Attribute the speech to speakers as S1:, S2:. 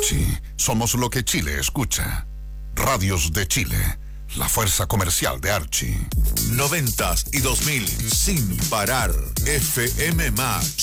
S1: Archie, somos lo que Chile escucha. Radios de Chile, la fuerza comercial de Archie.
S2: 90s y 2000 sin parar. FM Match.